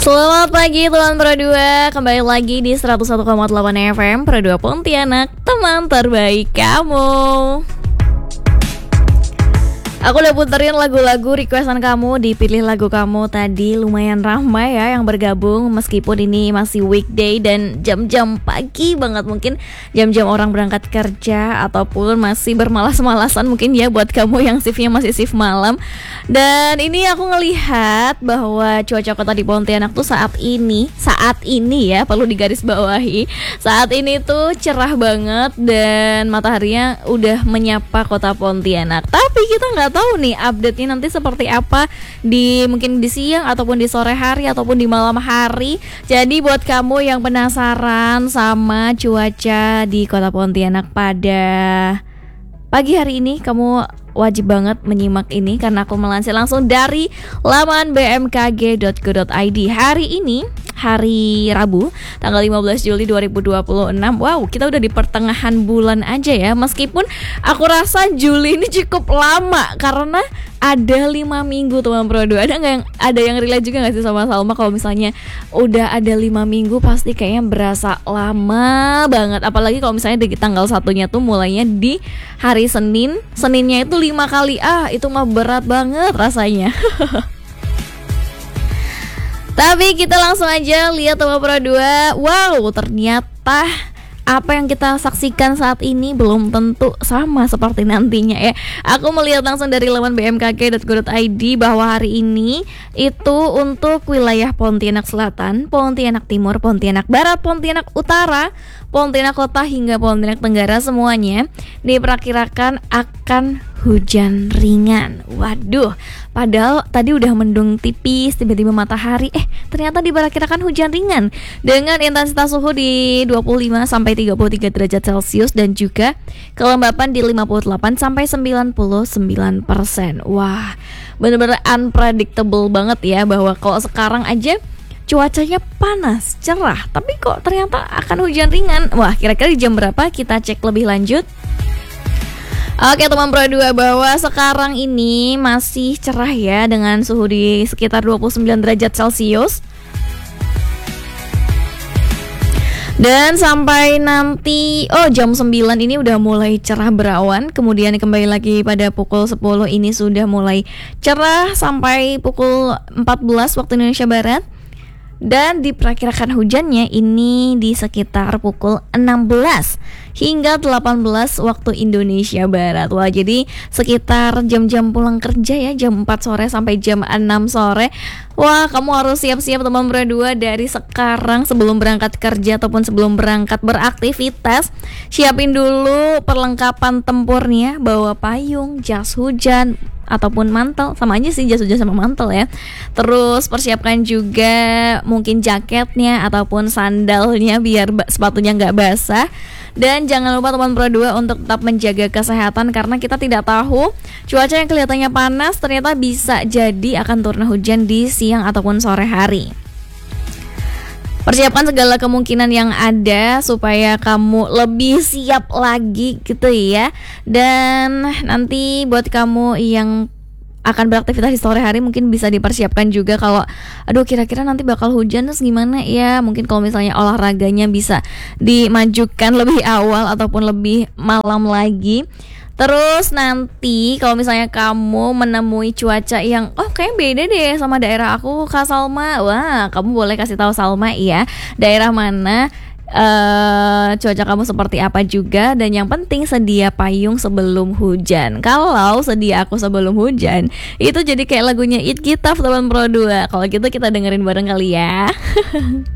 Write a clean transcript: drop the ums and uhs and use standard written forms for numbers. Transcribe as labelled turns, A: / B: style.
A: Selamat pagi teman Pro 2. Kembali lagi di 101,8 FM Pro 2 Pontianak, teman terbaik kamu. Aku udah puterin lagu-lagu requestan kamu. Dipilih lagu kamu tadi lumayan ramai ya yang bergabung. Meskipun ini masih weekday dan jam-jam pagi banget, mungkin jam-jam orang berangkat kerja ataupun masih bermalas-malasan mungkin ya buat kamu yang shiftnya masih shift malam. Dan ini aku ngelihat bahwa cuaca kota di Pontianak tuh saat ini ya, perlu digarisbawahi, saat ini tuh cerah banget dan mataharinya udah menyapa kota Pontianak. Tapi kita nggak tahu nih update-nya nanti seperti apa mungkin di siang ataupun di sore hari ataupun di malam hari. Jadi buat kamu yang penasaran sama cuaca di kota Pontianak pada pagi hari ini, kamu wajib banget menyimak ini karena aku melansir langsung dari laman bmkg.go.id. Hari ini hari Rabu tanggal 15 Juli 2026. Wow, kita udah di pertengahan bulan aja ya. Meskipun aku rasa Juli ini cukup lama karena ada 5 minggu teman Pro 2. Ada yang relate juga gak sih sama Salma? Kalau misalnya udah ada 5 minggu pasti kayaknya berasa lama banget. Apalagi kalau misalnya di tanggal 1-nya tuh mulainya di hari Senin. Seninnya itu 5 kali. Itu mah berat banget rasanya. Tapi kita langsung aja lihat teman Pro 2. Wow, ternyata apa yang kita saksikan saat ini belum tentu sama seperti nantinya ya. Aku melihat langsung dari laman bmkg.go.id bahwa hari ini itu untuk wilayah Pontianak Selatan, Pontianak Timur, Pontianak Barat, Pontianak Utara, Pontianak Kota hingga Pontianak Tenggara semuanya diperkirakan akan hujan ringan. Waduh, padahal tadi udah mendung tipis, tiba-tiba matahari ternyata diperkirakan hujan ringan dengan intensitas suhu di 25 sampai 33 derajat Celcius dan juga kelembapan di 58 sampai 99%. Wah, bener-bener unpredictable banget ya, bahwa kalau sekarang aja cuacanya panas, cerah, tapi kok ternyata akan hujan ringan. Wah, kira-kira di jam berapa? Kita cek lebih lanjut. Oke teman Pro 2, bahwa sekarang ini masih cerah ya dengan suhu di sekitar 29 derajat Celcius. Dan sampai nanti jam 9 ini udah mulai cerah berawan. Kemudian kembali lagi pada pukul 10 ini sudah mulai cerah sampai pukul 14 waktu Indonesia Barat. Dan diperkirakan hujannya ini di sekitar pukul 16 hingga 18 waktu Indonesia Barat. Wah, jadi sekitar jam-jam pulang kerja ya, jam 4 sore sampai jam 6 sore. Wah, kamu harus siap-siap teman Pro 2 dari sekarang sebelum berangkat kerja ataupun sebelum berangkat beraktivitas. Siapin dulu perlengkapan tempurnya, bawa payung, jas hujan ataupun mantel, sama aja sih jas hujan sama mantel ya. Terus persiapkan juga mungkin jaketnya ataupun sandalnya biar sepatunya nggak basah. Dan jangan lupa teman Pro 2 untuk tetap menjaga kesehatan karena kita tidak tahu cuaca yang kelihatannya panas ternyata bisa jadi akan turun hujan di siang ataupun sore hari. Persiapkan segala kemungkinan yang ada supaya kamu lebih siap lagi gitu ya. Dan nanti buat kamu yang akan beraktivitas di sore hari mungkin bisa dipersiapkan juga kalau kira-kira nanti bakal hujan terus gimana ya. Mungkin kalau misalnya olahraganya bisa dimajukan lebih awal ataupun lebih malam lagi. Terus nanti kalau misalnya kamu menemui cuaca yang kayaknya beda deh sama daerah aku Kak Salma, wah kamu boleh kasih tahu Salma ya daerah mana, cuaca kamu seperti apa juga. Dan yang penting sedia payung sebelum hujan. Kalau sedia aku sebelum hujan itu jadi kayak lagunya It Kita teman Pro 2. Kalau gitu kita dengerin bareng kali ya.